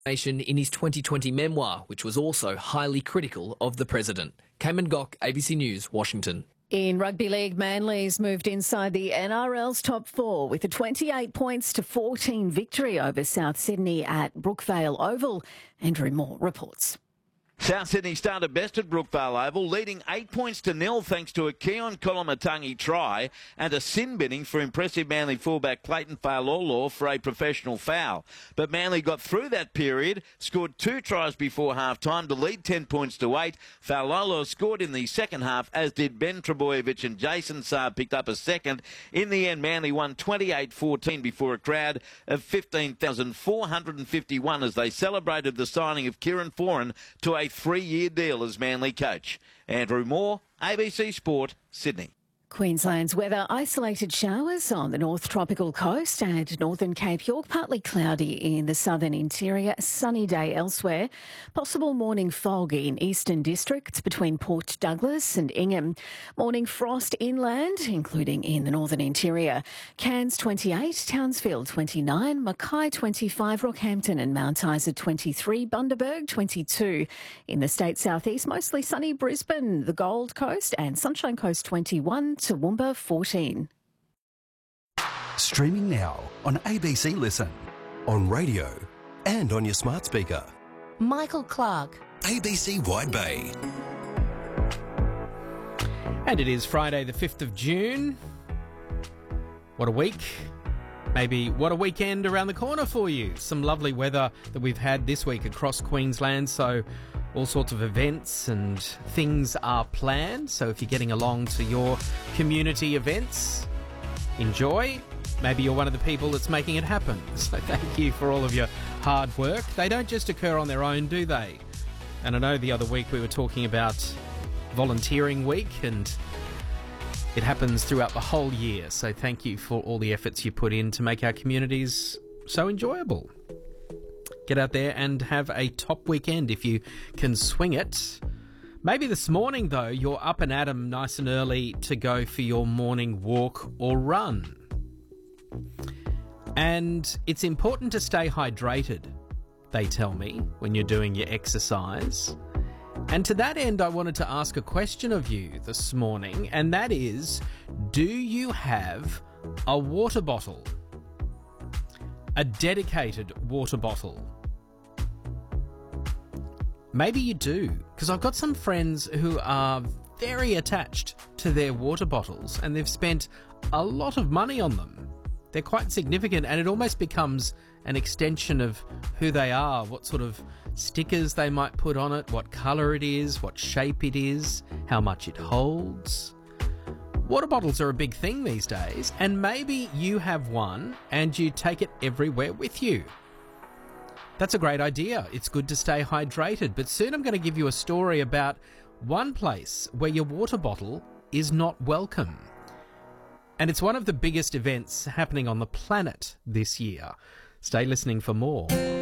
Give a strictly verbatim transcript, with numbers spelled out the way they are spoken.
in his twenty twenty memoir, which was also highly critical of the president. Cayman Gok, A B C News, Washington. In rugby league, Manly's moved inside the N R L's top four with a twenty-eight points to fourteen victory over South Sydney at Brookvale Oval. Andrew Moore reports. South Sydney started best at Brookvale Oval, leading eight points to nil thanks to a Keon Kolomatangi try and a sin binning for impressive Manly fullback Clayton Failolo for a professional foul. But Manly got through that period, scored two tries before half-time to lead ten points to eight. Failolo scored in the second half, as did Ben Trebojevic, and Jason Saab picked up a second. In the end, Manly won twenty-eight fourteen before a crowd of fifteen thousand four hundred fifty-one as they celebrated the signing of Kieran Foran to a three-year deal as Manly coach. Andrew Moore, A B C Sport, Sydney. Queensland's weather: isolated showers on the North Tropical Coast and Northern Cape York, partly cloudy in the southern interior, sunny day elsewhere. Possible morning fog in eastern districts between Port Douglas and Ingham. Morning frost inland, including in the northern interior. Cairns twenty-eight, Townsville twenty-nine, Mackay twenty-five, Rockhampton and Mount Isa twenty-three, Bundaberg twenty-two. In the state southeast, mostly sunny Brisbane, the Gold Coast and Sunshine Coast twenty-one, Toowoomba fourteen. Streaming now on A B C Listen, on radio and on your smart speaker. Michael Clark. A B C Wide Bay. And it is Friday the fifth of June. What a week. Maybe what a weekend around the corner for you. Some lovely weather that we've had this week across Queensland, so all sorts of events and things are planned. So if you're getting along to your community events, enjoy. Maybe you're one of the people that's making it happen. So thank you for all of your hard work. They don't just occur on their own, do they? And I know the other week we were talking about volunteering week, and it happens throughout the whole year. So thank you for all the efforts you put in to make our communities so enjoyable. Get out there and have a top weekend if you can swing it. Maybe this morning, though, you're up and at 'em nice and early to go for your morning walk or run. And it's important to stay hydrated, they tell me, when you're doing your exercise. And to that end, I wanted to ask a question of you this morning, and that is, do you have a water bottle? A dedicated water bottle? Maybe you do, because I've got some friends who are very attached to their water bottles and they've spent a lot of money on them. They're quite significant, and it almost becomes an extension of who they are, what sort of stickers they might put on it, what colour it is, what shape it is, how much it holds. Water bottles are a big thing these days, and maybe you have one and you take it everywhere with you. That's a great idea. It's good to stay hydrated, but soon I'm going to give you a story about one place where your water bottle is not welcome. And it's one of the biggest events happening on the planet this year. Stay listening for more.